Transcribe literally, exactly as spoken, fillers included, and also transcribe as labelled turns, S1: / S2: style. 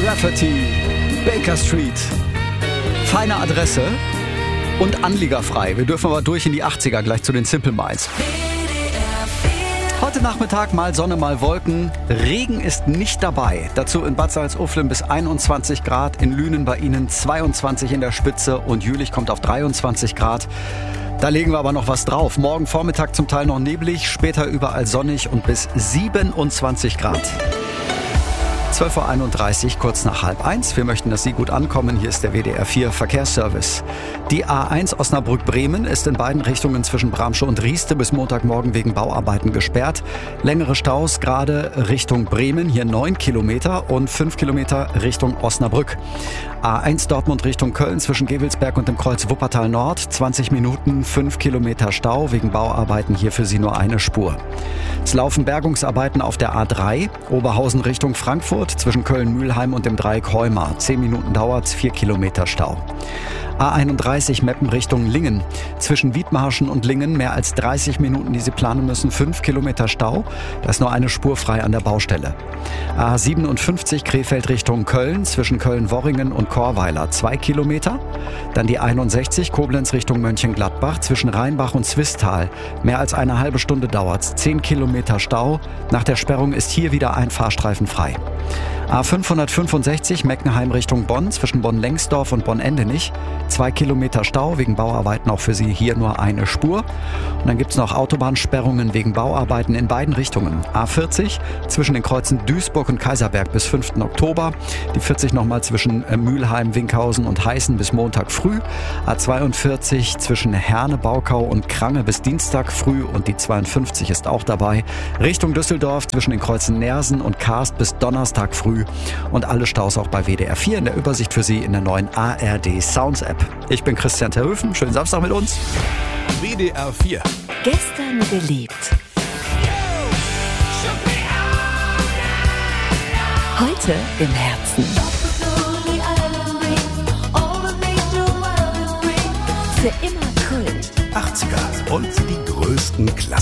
S1: Rafferty, Baker Street. Feine Adresse und anliegerfrei. Wir dürfen aber durch in die achtziger, gleich zu den Simple Minds. Heute Nachmittag mal Sonne, mal Wolken. Regen ist nicht dabei. Dazu in Bad Salzuflen bis einundzwanzig Grad, in Lünen bei Ihnen zweiundzwanzig in der Spitze und Jülich kommt auf dreiundzwanzig Grad. Da legen wir aber noch was drauf. Morgen Vormittag zum Teil noch neblig, später überall sonnig und bis siebenundzwanzig Grad. zwölf Uhr einunddreißig, kurz nach halb eins. Wir möchten, dass Sie gut ankommen. Hier ist der W D R vier Verkehrsservice. Die A eins Osnabrück-Bremen ist in beiden Richtungen zwischen Bramsche und Rieste bis Montagmorgen wegen Bauarbeiten gesperrt. Längere Staus gerade Richtung Bremen, hier neun Kilometer und fünf Kilometer Richtung Osnabrück. A eins Dortmund Richtung Köln zwischen Gevelsberg und dem Kreuz Wuppertal Nord. zwanzig Minuten, fünf Kilometer Stau. Wegen Bauarbeiten hier für Sie nur eine Spur. Es laufen Bergungsarbeiten auf der A drei, Oberhausen Richtung Frankfurt zwischen Köln-Mülheim und dem Dreieck Heumar. zehn Minuten dauert's, vier Kilometer Stau. A einunddreißig Meppen Richtung Lingen. Zwischen Wiedmarschen und Lingen mehr als dreißig Minuten, die Sie planen müssen, fünf Kilometer Stau. Da ist nur eine Spur frei an der Baustelle. A siebenundfünfzig Krefeld Richtung Köln zwischen Köln-Worringen und Chorweiler zwei Kilometer. Dann die einundsechzig Koblenz Richtung Mönchengladbach zwischen Rheinbach und Zwistal. Mehr als eine halbe Stunde dauert's, zehn Kilometer Stau. Nach der Sperrung ist hier wieder ein Fahrstreifen frei. A fünfhundertfünfundsechzig Meckenheim Richtung Bonn zwischen Bonn-Lengsdorf und Bonn-Endenich. Zwei Kilometer Stau, wegen Bauarbeiten auch für Sie hier nur eine Spur. Und dann gibt es noch Autobahnsperrungen wegen Bauarbeiten in beiden Richtungen. A vierzig zwischen den Kreuzen Duisburg und Kaiserberg bis fünften Oktober. Die vierzig nochmal zwischen Mülheim, Winkhausen und Heißen bis Montag früh. A zweiundvierzig zwischen Herne, Baukau und Krange bis Dienstag früh und die zweiundfünfzig ist auch dabei. Richtung Düsseldorf zwischen den Kreuzen Nersen und Karst bis Donnerstag früh. Und alle Staus auch bei W D R vier in der Übersicht für Sie in der neuen A R D Sounds App. Ich bin Christian Terhöfen. Schönen Samstag mit uns.
S2: W D R vier.
S3: Gestern geliebt. Heute im Herzen. Für immer Kult.
S2: achtziger und die größten Klassiker.